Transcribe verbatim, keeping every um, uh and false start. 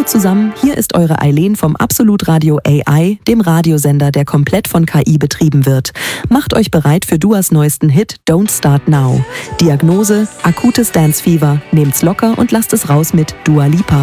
zusammen, hier ist eure Eileen vom Absolut Radio A I, dem Radiosender, der komplett von K I betrieben wird. Macht euch bereit für Duas neuesten Hit Don't Start Now. Diagnose: akutes Dance Fever. Nehmt's locker und lasst es raus mit Dua Lipa.